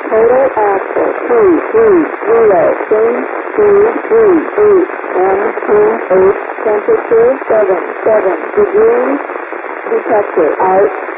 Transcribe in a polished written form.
Total axle 330. Change speed 38. M28. Temperature 77 degrees. Detector out.